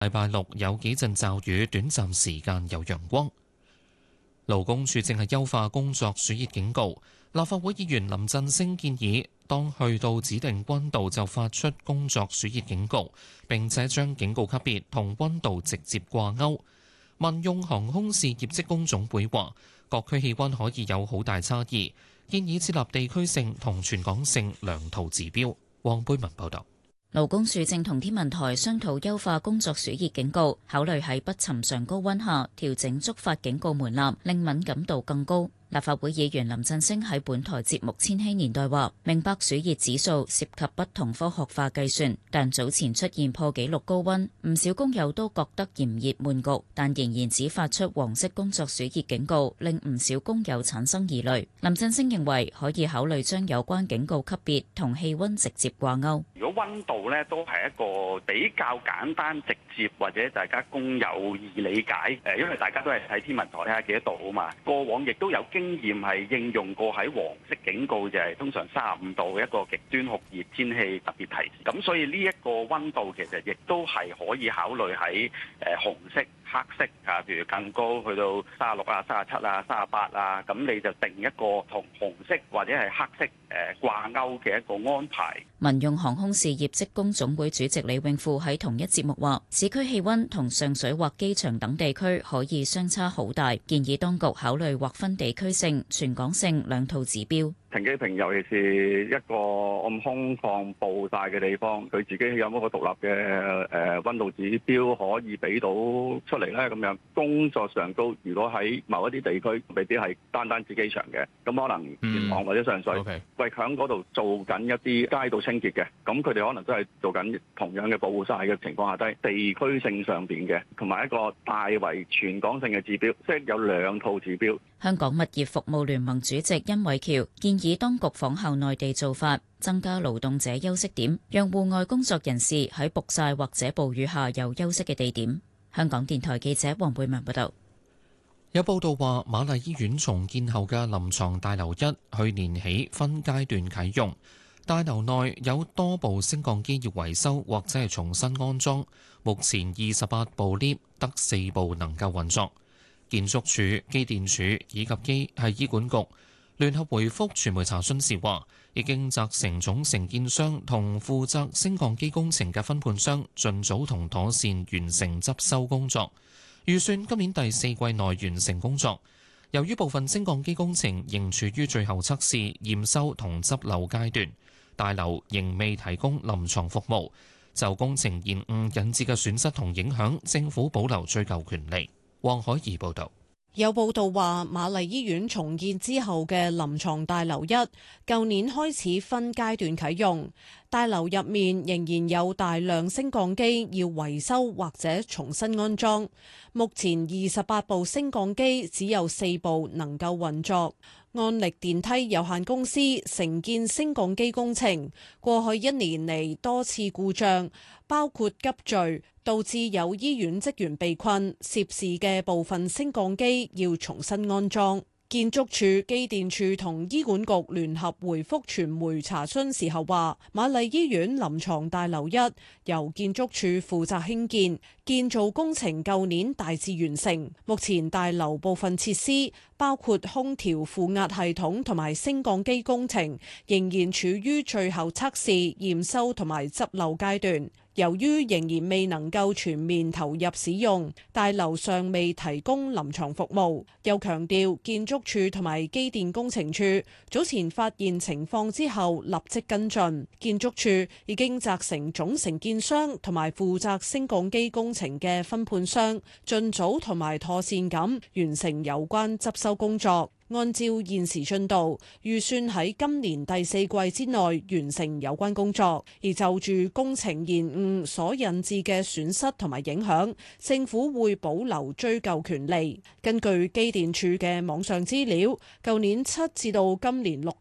禮拜六有幾陣驟雨，短暫時間有陽光。勞工處正係優化工作暑熱警告。立法會議員林振昇建議，當去到指定溫度就發出工作暑熱警告，並且將警告級別同溫度直接掛鈎。民用航空事業職工總會話，各區氣溫可以有好大差異，建議設立地區性同全港性量度指標。黃貝文報導。 勞工處正同天文台商討優化工作暑熱警告，考慮喺不尋常高溫下調整觸發警告門檻，令敏感度更高。立法會議員林振昇喺本台節目《千禧年代》話：明白暑熱指數涉及不同科學化計算，但早前出現破紀錄高溫，唔少工友都覺得炎熱悶焗，但仍然只發出黃色工作暑熱警告，令唔少工友產生疑慮。林振昇認為可以考慮將有關警告級別同氣溫直接掛鈎。 如果溫度咧都係一個比較簡單直接，或者大家工友易理解，因為大家都係睇天文台睇下幾多度啊嘛。過往亦都有經驗係應用過喺黃色警告，就係通常35度一個極端酷熱天氣特別提示。咁所以呢一個溫度其實亦都係可以考慮喺紅色、黑色啊，譬如更高去到36啊、37啊、38啊，咁你就定一個同紅色或者係黑色掛鈎嘅一個安排。 民用航空事業職工總會主席李永富喺同一節目話，市區氣溫同上水或機場等地區可以相差好大，建議當局考慮劃分地區性、全港性兩套指標。 停機坪尤其是一個咁空曠暴曬嘅地方，佢自己有冇個獨立嘅溫度指標可以俾到出嚟咧？咁樣工作上高，如果喺某一啲地區未必係單自機場嘅，咁可能元朗或者上水，為響嗰度做緊一啲街道清潔嘅，咁佢哋可能都係做緊同樣嘅保護曬嘅情況下低，地區性上邊嘅，同埋一個大為全港性嘅指標，即係有兩套指標。 香港物業服務聯盟主席殷偉橋建議當局仿效內地做法，增加勞動者休息點，讓戶外工作人士喺曝曬或者暴雨下有休息嘅地點。香港電台記者黃貝文報道。 有報道話，瑪麗醫院重建後嘅臨床大樓1去年起分階段啟用，大樓內有多部升降機要維修或者係重新安裝，目前28部 lift 得4部能夠運作。建築署、機電署以及醫管局聯合回覆傳媒查詢時話，已經責成總承建商同負責升降機工程嘅分判商盡早同妥善完成執修工作，預算今年第4季內完成工作。由於部分升降機工程仍處於最後測試、驗收同執漏階段，大樓仍未提供臨床服務，就工程延誤引致嘅損失同影響，政府保留追究權利。黃海怡報導。 有報道話，瑪麗醫院重建之後嘅臨床大樓1，舊年開始分階段啟用。大樓入面仍然有大量升降機要維修或者重新安裝。目前28部升降機只有4部能夠運作。安力電梯有限公司承建升降機工程，過去1年嚟多次故障，包括急墜，導致有醫院職員被困，涉事嘅部分升降機要重新安裝。建築署、機電署同醫管局聯合回覆傳媒查詢時候話，瑪麗醫院臨床大樓1由建築署負責興建，建造工程舊年大致完成。目前大樓部分設施，包括空調負壓系統同埋升降機工程，仍然處於最後測試、驗收同埋執漏階段。由於仍然未能夠全面投入使用，大樓尚未提供臨床服務。又強調建築署同埋機電工程署早前發現情況之後立即跟進。建築署已經責成總承建商同埋負責升降機工程嘅分判商，盡早同埋妥善咁完成有關執修工作。按照現時進度，預算喺今年第4季之內完成有關工作。而就住工程延誤所引致嘅損失同埋影響，政府會保留追究權利。根據機電署嘅網上資料，舊年7至到今年6月，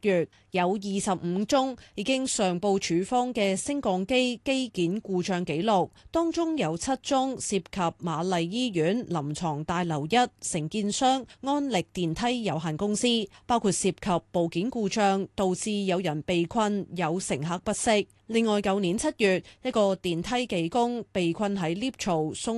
有25宗已經上報處方嘅升降機機件故障記錄，當中有7宗涉及瑪麗醫院臨床大樓1承建商安力電梯有限公司，包括涉及部件故障導致有人被困，有乘客不適。另外，舊年7月，一個電梯技工被困喺 lift 槽，送